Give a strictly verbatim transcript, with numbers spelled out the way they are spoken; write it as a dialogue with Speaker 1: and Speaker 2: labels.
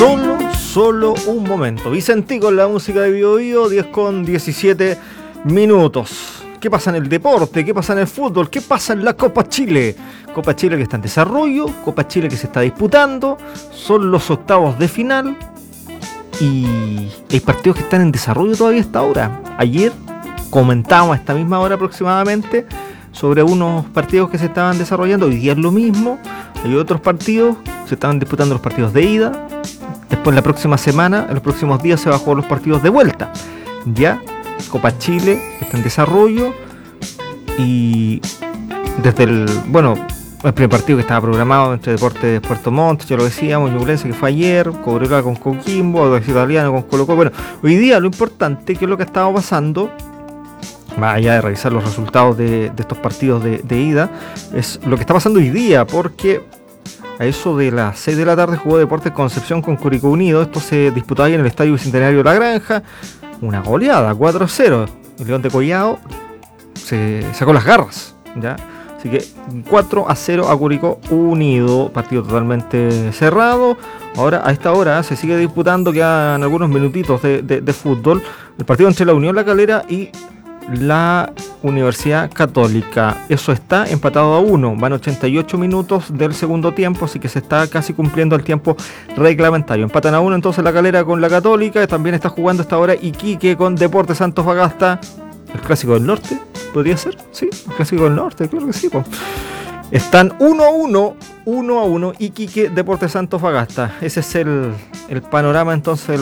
Speaker 1: Solo, solo un momento. Vicentico en la música de Bio Bio, diez con diecisiete minutos. ¿Qué pasa en el deporte? ¿Qué pasa en el fútbol? ¿Qué pasa en la Copa Chile? Copa Chile que está en desarrollo, Copa Chile que se está disputando, son los octavos de final y hay partidos que están en desarrollo todavía hasta ahora. Ayer comentábamos a esta misma hora aproximadamente sobre unos partidos que se estaban desarrollando, hoy día es lo mismo, hay otros partidos, se estaban disputando los partidos de ida, después la próxima semana, en los próximos días se van a jugar los partidos de vuelta. Ya, Copa Chile está en desarrollo y desde el, bueno, el primer partido que estaba programado entre Deportes Puerto Montt, ya lo decíamos, Ñublense que fue ayer, Cobreloa con Coquimbo, Audax Italiano con Colo Colo. Bueno, hoy día lo importante, que es lo que estaba pasando, más allá de revisar los resultados de, de estos partidos de, de ida, es lo que está pasando hoy día, porque a eso de las seis de la tarde jugó Deportes Concepción con Curicó Unido. Esto se disputó ahí en el Estadio Bicentenario de La Granja. Una goleada, cuatro a cero. El León de Collado se sacó las garras, ¿ya? Así que cuatro a cero a Curicó Unido. Partido totalmente cerrado. Ahora, a esta hora, se sigue disputando, quedan algunos minutitos de, de, de fútbol. El partido entre la Unión La Calera y la Universidad Católica. Eso está empatado a uno. Van ochenta y ocho minutos del segundo tiempo, así que se está casi cumpliendo el tiempo reglamentario. Empatan a uno entonces la Calera con la Católica. También está jugando hasta ahora Iquique con Deportes Antofagasta. El clásico del norte, ¿podría ser? Sí, el clásico del norte, claro que sí, po. Están uno a uno, uno a uno Iquique Deportes Antofagasta. Ese es el, el panorama entonces.